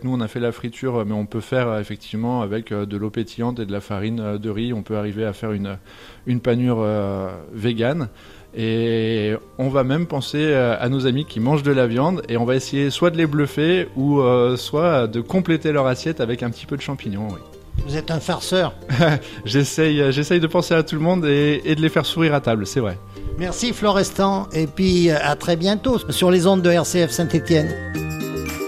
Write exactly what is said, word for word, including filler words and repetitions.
que nous on a fait la friture, mais on peut faire euh, effectivement avec euh, de l'eau pétillante et de la farine euh, de riz, on peut arriver à faire une, une panure euh, végane. Et on va même penser euh, à nos amis qui mangent de la viande et on va essayer soit de les bluffer ou euh, soit de compléter leur assiette avec un petit peu de champignons. Oui. Vous êtes un farceur. j'essaye, j'essaye de penser à tout le monde et, et de les faire sourire à table, c'est vrai. Merci Florestan et puis à très bientôt sur les ondes de R C F Saint-Étienne.